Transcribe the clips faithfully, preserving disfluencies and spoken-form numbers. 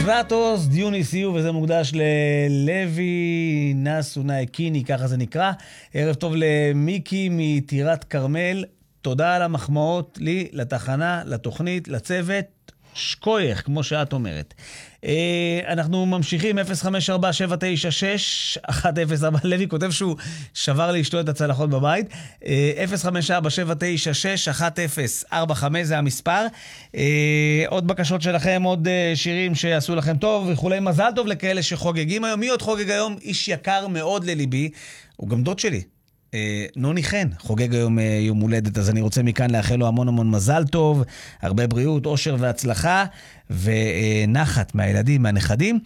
גרטוס, דיוניסיו, וזה מוקדש ללוי נאסו נאיקיני, ככה זה נקרא. ערב טוב למיקי מטירת קרמל. תודה על המחמאות לי, לתחנה, לתוכנית, לצוות. שקוייך, כמו שאת אומרת. אנחנו ממשיכים אפס חמש ארבע שבע תשע שש אחת אפס ארבע. לוי כותב שהוא שבר לאשתו את הצלחות בבית. אפס חמש ארבע שבע תשע שש אחת אפס ארבע חמש זה המספר. עוד בקשות שלכם, עוד שירים שיעשו לכם טוב וכולי. מזל טוב לכאלה שחוגגים היום. מי עוד חוגג היום? איש יקר מאוד לליבי, הוא גם דוד שלי, נוני חן, חוגג היום יום הולדת, אז אני רוצה מכאן לאחל לו המון המון מזל טוב, הרבה בריאות, אושר והצלחה, ונחת מהילדים, מהנכדים.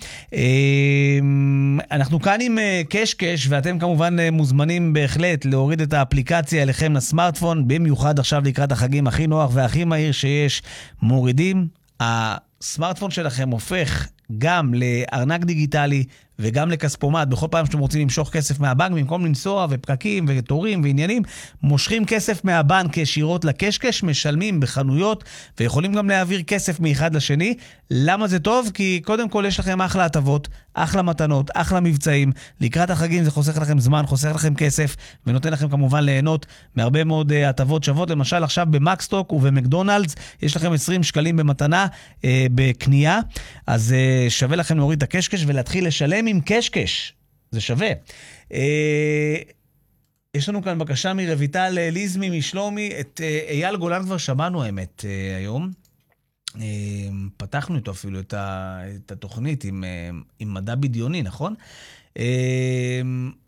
אנחנו כאן עם קשקש, ואתם כמובן מוזמנים בהחלט להוריד את האפליקציה אליכם לסמארטפון, במיוחד עכשיו לקראת החגים, הכי נוח והכי מהיר שיש. מורידים, הסמארטפון שלכם הופך גם לארנק דיגיטלי וגם לכספומט. בכל פעם שאתם רוצים למשוך כסף מהבנק, במקום לנסוע ופקקים ותורים ועניינים, מושכים כסף מהבנק ישירות לקשקש, משלמים בחנויות, ויכולים גם להעביר כסף מאחד לשני. למה זה טוב? כי קודם כל יש לכם אחלה הטבות, אחלה מתנות, אחלה מבצעים. לקראת החגים זה חוסך לכם זמן, חוסך לכם כסף, ונותן לכם כמובן ליהנות מהרבה מאוד uh, הטבות שוות. למשל עכשיו במקסטוק ובמקדונלדס יש לכם עשרים שקלים במתנה uh, בקנייה, אז uh, שווה לכם להוריד את הקשקש ולהתחיל לשלם עם קשקש. זה שווה. Uh, יש לנו כאן בקשה מרויטל ליזמי משלומי. את uh, אייל גולן כבר שמענו האמת uh, היום. Uh, פתחנו איתו אפילו את, ה, את התוכנית עם, uh, עם מדע בדיוני, נכון? Uh,